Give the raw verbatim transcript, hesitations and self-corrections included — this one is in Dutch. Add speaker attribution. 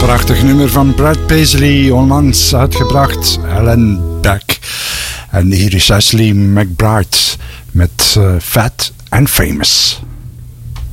Speaker 1: Prachtig nummer van Brad Paisley, onlangs uitgebracht, Alan Beck. En hier is Ashley McBride met uh, Fat and Famous.